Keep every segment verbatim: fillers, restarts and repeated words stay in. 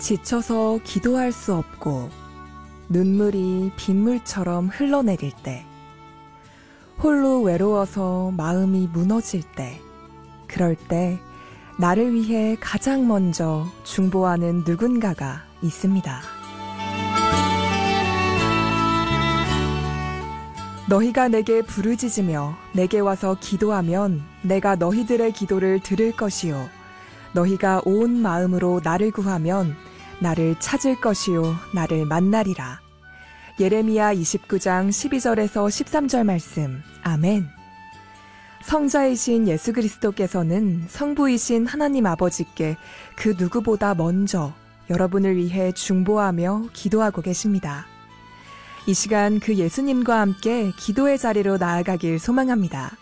지쳐서 기도할 수 없고 눈물이 빗물처럼 흘러내릴 때, 홀로 외로워서 마음이 무너질 때, 그럴 때 나를 위해 가장 먼저 중보하는 누군가가 있습니다. 너희가 내게 부르짖으며 내게 와서 기도하면 내가 너희들의 기도를 들을 것이요 너희가 온 마음으로 나를 구하면 나를 찾을 것이요 나를 만나리라. 예레미야 이십구 장 십이 절에서 십삼 절 말씀. 아멘. 성자이신 예수 그리스도께서는 성부이신 하나님 아버지께 그 누구보다 먼저 여러분을 위해 중보하며 기도하고 계십니다. 이 시간 그 예수님과 함께 기도의 자리로 나아가길 소망합니다.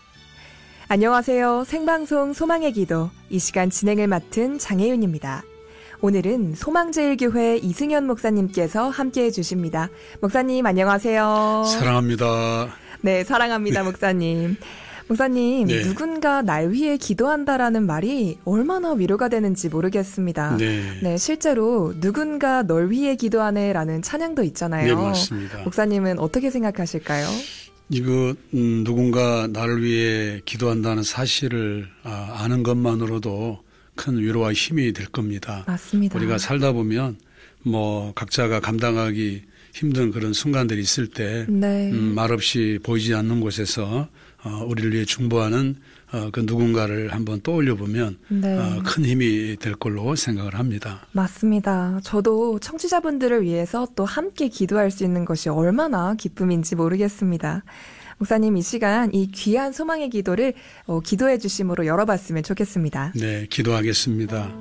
안녕하세요. 생방송 소망의 기도, 이 시간 진행을 맡은 장혜윤입니다. 오늘은 소망제일교회 이승현 목사님께서 함께해 주십니다. 목사님 안녕하세요. 사랑합니다. 네, 사랑합니다. 목사님. 목사님, 네. 누군가 날 위해 기도한다라는 말이 얼마나 위로가 되는지 모르겠습니다. 네. 네, 실제로 누군가 널 위해 기도하네라는 찬양도 있잖아요. 네, 맞습니다. 목사님은 어떻게 생각하실까요? 이거 음, 누군가 나를 위해 기도한다는 사실을 아, 아는 것만으로도 큰 위로와 힘이 될 겁니다. 맞습니다. 우리가 살다 보면 뭐 각자가 감당하기 힘든 그런 순간들이 있을 때 네. 음, 말없이 보이지 않는 곳에서 어, 우리를 위해 중보하는 어, 그 누군가를 한번 떠올려 보면 네. 어, 큰 힘이 될 걸로 생각을 합니다. 맞습니다. 저도 청취자분들을 위해서 또 함께 기도할 수 있는 것이 얼마나 기쁨인지 모르겠습니다. 목사님, 이 시간 이 귀한 소망의 기도를 어, 기도해 주심으로 열어봤으면 좋겠습니다. 네, 기도하겠습니다.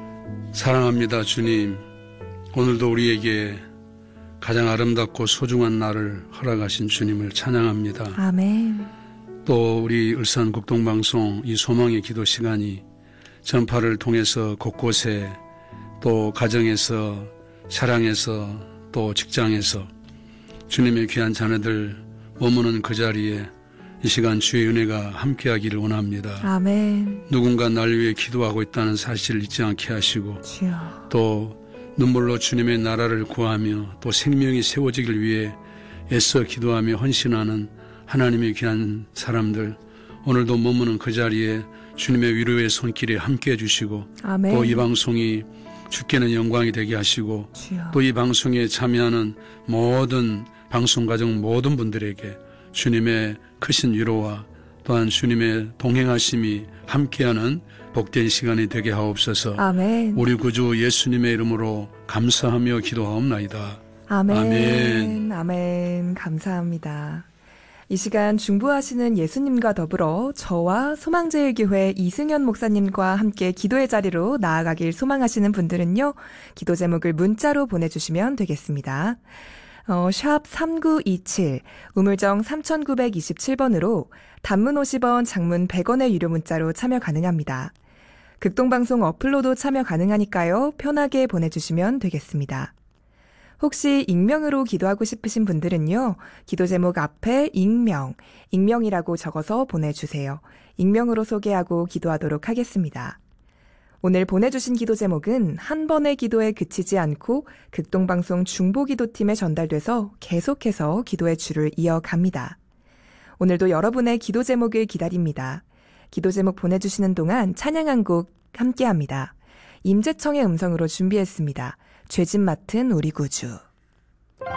사랑합니다, 주님. 오늘도 우리에게 가장 아름답고 소중한 날을 허락하신 주님을 찬양합니다. 아멘. 또 우리 울산 국동방송 이 소망의 기도 시간이 전파를 통해서 곳곳에 또 가정에서 차량에서 또 직장에서 주님의 귀한 자녀들 머무는 그 자리에 이 시간 주의 은혜가 함께하기를 원합니다. 아멘. 누군가 날 위해 기도하고 있다는 사실을 잊지 않게 하시고 주여. 또 눈물로 주님의 나라를 구하며 또 생명이 세워지길 위해 애써 기도하며 헌신하는 하나님의 귀한 사람들, 오늘도 머무는 그 자리에 주님의 위로의 손길에 함께해 주시고 또 이 방송이 주께는 영광이 되게 하시고 또 이 방송에 참여하는 모든 방송가정 모든 분들에게 주님의 크신 위로와 또한 주님의 동행하심이 함께하는 복된 시간이 되게 하옵소서. 아멘. 우리 구주 예수님의 이름으로 감사하며 기도하옵나이다. 아멘. 아멘. 아멘. 감사합니다. 이 시간 중보하시는 예수님과 더불어 저와 소망제일교회 이승현 목사님과 함께 기도의 자리로 나아가길 소망하시는 분들은요, 기도 제목을 문자로 보내주시면 되겠습니다. 어, 샵 삼구이칠, 우물정 삼구이칠 번으로 단문 오십 원, 장문 백 원의 유료 문자로 참여 가능합니다. 극동방송 어플로도 참여 가능하니까요, 편하게 보내주시면 되겠습니다. 혹시 익명으로 기도하고 싶으신 분들은요, 기도 제목 앞에 익명, 익명이라고 적어서 보내주세요. 익명으로 소개하고 기도하도록 하겠습니다. 오늘 보내주신 기도 제목은 한 번의 기도에 그치지 않고 극동방송 중보기도팀에 전달돼서 계속해서 기도의 줄을 이어갑니다. 오늘도 여러분의 기도 제목을 기다립니다. 기도 제목 보내주시는 동안 찬양 한 곡 함께합니다. 임재청의 음성으로 준비했습니다. 죄짐 맡은 우리 구주.